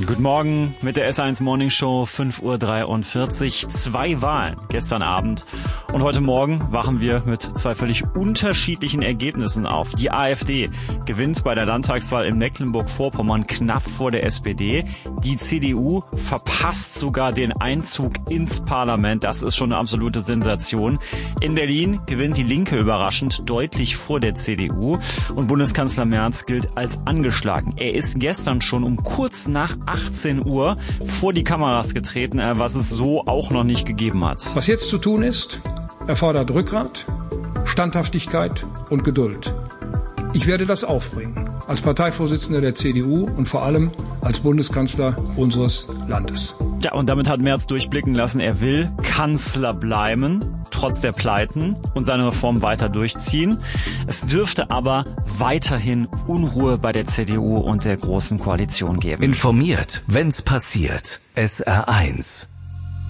Guten Morgen mit der S1 Morning Show, 5:43 Uhr. 2 Wahlen gestern Abend und heute Morgen wachen wir mit 2 völlig unterschiedlichen Ergebnissen auf. Die AfD gewinnt bei der Landtagswahl in Mecklenburg-Vorpommern knapp vor der SPD. Die CDU verpasst sogar den Einzug ins Parlament. Das ist schon eine absolute Sensation. In Berlin gewinnt die Linke überraschend deutlich vor der CDU und Bundeskanzler Merz gilt als angeschlagen. Er ist gestern schon um kurz nach 18 Uhr vor die Kameras getreten, was es so auch noch nicht gegeben hat. Was jetzt zu tun ist, erfordert Rückgrat, Standhaftigkeit und Geduld. Ich werde das aufbringen, als Parteivorsitzender der CDU und vor allem als Bundeskanzler unseres Landes. Ja, und damit hat Merz durchblicken lassen, er will Kanzler bleiben, trotz der Pleiten und seine Reform weiter durchziehen. Es dürfte aber weiterhin Unruhe bei der CDU und der Großen Koalition geben. Informiert, wenn's passiert. SR1